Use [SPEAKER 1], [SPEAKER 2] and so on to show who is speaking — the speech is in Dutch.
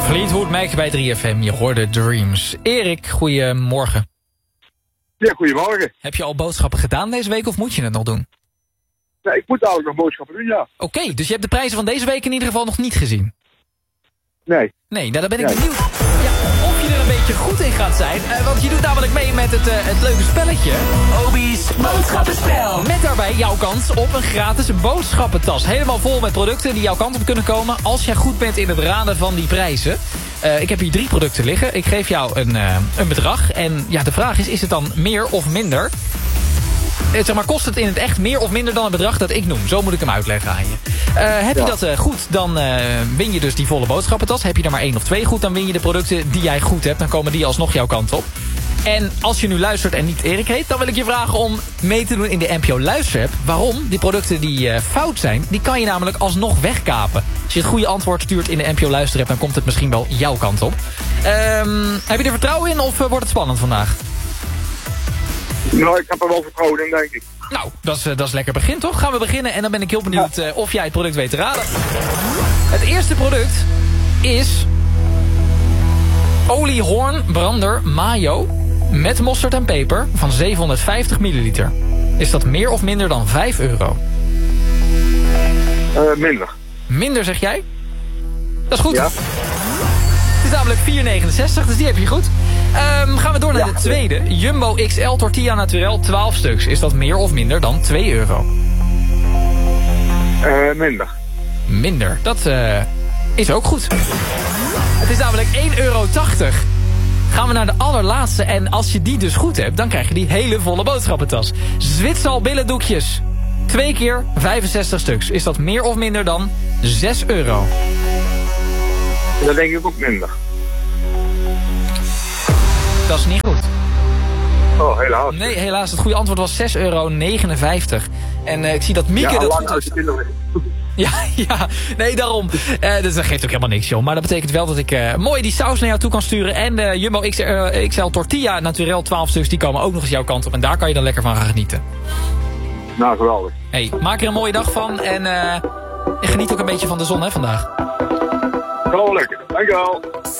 [SPEAKER 1] Fleetwood Mac bij 3FM, je hoorde Dreams. Erik, goedemorgen.
[SPEAKER 2] Ja, goedemorgen.
[SPEAKER 1] Heb je al boodschappen gedaan deze week of moet je het nog doen?
[SPEAKER 2] Nee, ik moet eigenlijk nog boodschappen doen, ja.
[SPEAKER 1] Oké, dus je hebt de prijzen van deze week in ieder geval nog niet gezien?
[SPEAKER 2] Nee.
[SPEAKER 1] Nee, nou, dan ben ik benieuwd of je er een beetje goed in gaat zijn. Want je doet namelijk mee met het leuke spelletje. Obi's boodschappenspel. Met daarbij jouw kans op een gratis boodschappentas. Helemaal vol met producten die jouw kant op kunnen komen als jij goed bent in het raden van die prijzen. Ik heb hier 3 producten liggen. Ik geef jou een bedrag. En ja, de vraag is het dan meer of minder? Zeg maar, kost het in het echt meer of minder dan het bedrag dat ik noem? Zo moet ik hem uitleggen aan je. Heb je dat goed, dan win je dus die volle boodschappentas. Heb je er maar 1 of 2 goed, dan win je de producten die jij goed hebt. Dan komen die alsnog jouw kant op. En als je nu luistert en niet Erik heet, dan wil ik je vragen om mee te doen in de NPO Luisterapp. Waarom? Die producten die fout zijn, die kan je namelijk alsnog wegkapen. Als je het goede antwoord stuurt in de NPO Luisterapp, dan komt het misschien wel jouw kant op. Heb je er vertrouwen in of wordt het spannend vandaag?
[SPEAKER 2] Nou, ik heb er wel vertrouwen in, denk ik.
[SPEAKER 1] Nou, dat is lekker begin, toch? Gaan we beginnen en dan ben ik heel benieuwd of jij het product weet te raden. Het eerste product is oliehoorn brander mayo met mosterd en peper van 750 milliliter. Is dat meer of minder dan €5?
[SPEAKER 2] Minder.
[SPEAKER 1] Minder, zeg jij? Dat is goed.
[SPEAKER 2] Ja.
[SPEAKER 1] Het is namelijk €4,69, dus die heb je goed. Gaan we door naar de tweede. Jumbo XL Tortilla Naturel 12 stuks. Is dat meer of minder dan €2?
[SPEAKER 2] Minder.
[SPEAKER 1] Minder. Dat is ook goed. Het is namelijk €1,80. Gaan we naar de allerlaatste. En als je die dus goed hebt, dan krijg je die hele volle boodschappentas. Zwitsal billendoekjes. 2 keer 65 stuks. Is dat meer of minder dan €6?
[SPEAKER 2] Dat denk ik ook minder.
[SPEAKER 1] Dat is niet goed.
[SPEAKER 2] Oh, helaas.
[SPEAKER 1] Nee, helaas. Het goede antwoord was €6,59. En ik zie dat Mieke dat goed
[SPEAKER 2] uit de kinderen.
[SPEAKER 1] Ja, nee, daarom. Dus dat geeft ook helemaal niks, joh. Maar dat betekent wel dat ik mooi die saus naar jou toe kan sturen. En de Jumbo XL Tortilla Naturel 12 stuks, die komen ook nog eens jouw kant op. En daar kan je dan lekker van gaan genieten.
[SPEAKER 2] Nou, geweldig.
[SPEAKER 1] Hey, maak er een mooie dag van. En geniet ook een beetje van de zon, hè, vandaag.
[SPEAKER 2] Wel lekker. Dankjewel.